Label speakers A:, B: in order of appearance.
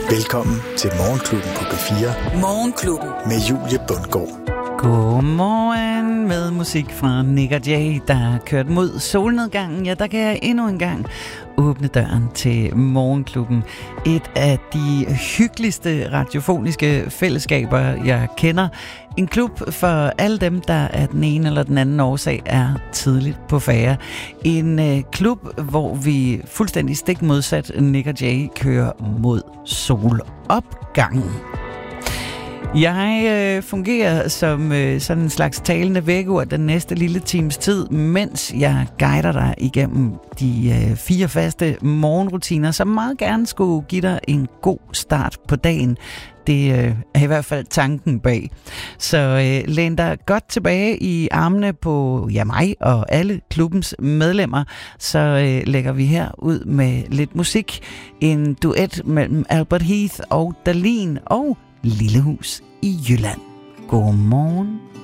A: Velkommen til Morgenklubben på B4.
B: Morgenklubben
A: med Julie Bundgaard.
C: Godmorgen med musik fra Nik og Jay, der har kørt mod solnedgangen. Ja, der kan jeg endnu en gang åbne døren til Morgenklubben. Et af de hyggeligste radiofoniske fællesskaber, jeg kender. En klub for alle dem, der af den ene eller den anden årsag er tidligt på færre. En klub, hvor vi fuldstændig stik modsat Nik og Jay kører mod solopgangen. Jeg fungerer som sådan en slags talende vækkeur den næste lille times tid, mens jeg guider dig igennem de 4 faste morgenrutiner, som meget gerne skulle give dig en god start på dagen. Det er i hvert fald tanken bag. Så læn dig godt tilbage i armene på mig og alle klubbens medlemmer, så lægger vi her ud med lidt musik. En duet mellem Albert Heath og Dahlin og Lillehus i Jylland. Godmorgen.